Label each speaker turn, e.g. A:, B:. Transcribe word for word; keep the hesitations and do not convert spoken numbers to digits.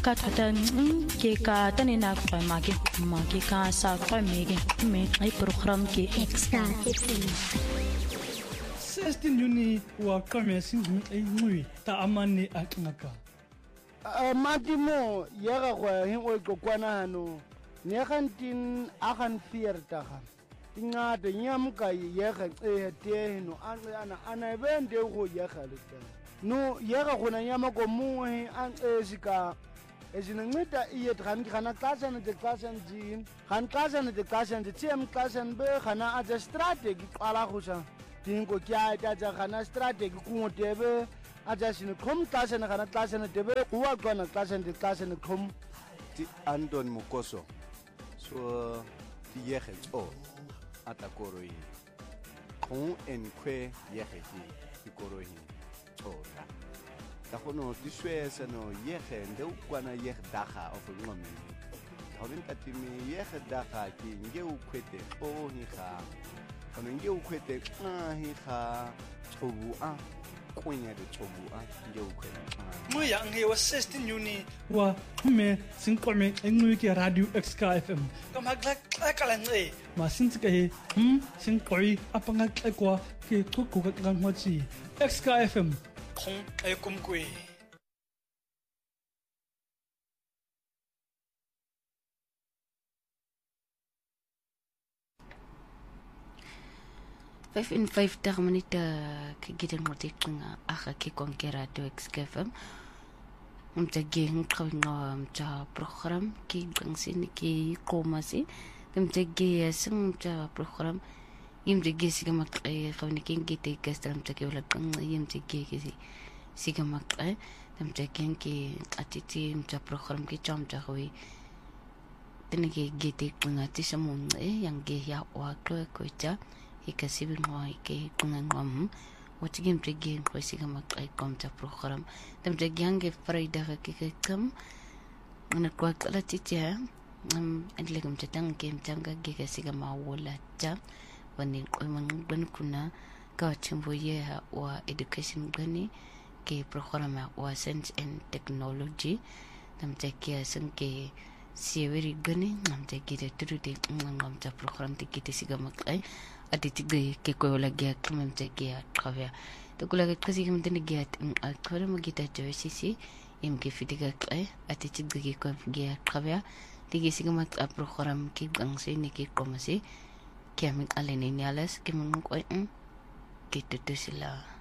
A: ka thata ke ka tane na kwa mage mage ka sa kwa mege me ai program ke extra
B: sixteen Juni wa kame singu ai ngui ta amane akngaka
C: matimo yega go hengwe kokwana hano ne gantin agan fierta ga ingade nyamka yega e te no ana ana bende go yega le no yega gona nyama ko muhe an esika ezinceda iye dran kana xasana de xasana din kan xasana de xasana de tiem xasana be kana aja strategy qala gosa dingo kya ta ja kana strategy ku tebe aja sine kom xasana kana xasana tebe uwa gona xasana de xasana kom
D: ti Anton Mukoso so ti yege o atakoroi kon en kwe yege ti koroi ora ta kono ti swesa no yege nde ukwana yege daga of ngomi hawin katimi yege daga ki nge ukwete o hi ga kono nge ukwete ah hi ga chobu a kunya de chobu a nge ukwete
B: mo ya nge wa sixteen Juni wa me sinkome engwe ke radio X K F M kama glak kala nge ma sintsika he hm sinkoi apanga klekwa ke tuku ka ngwachi X K F M kong ay kumkwe
E: five in five minute ke gideng mo tekinga aga ke konkera to X K F M umta geng kawinga umta program ki bangsin ki komasi umta ge sing umta program yimde ge siga mak ay kawni king gite kastam ta ke wala kang yimde ge ge siga mak ay umta king ki atiti umta program ki cham ta hui tenege gite ngati samun eh yang ge ya wa ko ko cha ikasibi ngoi ke kungangam watigim trigin ko siga mak ay kom ta program umta gange friday ke ke kam ana ko kala titia um adlegum tatang game tanga ge ke siga ma wala cha wani ban kuna ka chimboye wa education gani ke program wa science and technology namte ke san ke sieweri gani namte ke de turude ngam ta program te ke siga makai aditi ge ke ko la ge kamte ke a travers to kula ke kasi ke mtene ge a kore mo gita joisisi im ke fitiga kai aditi ge ko ge a travers te ge siga mak a program ke bangse ni ke komasi kami alene ni alas ke mengko en kita tu sila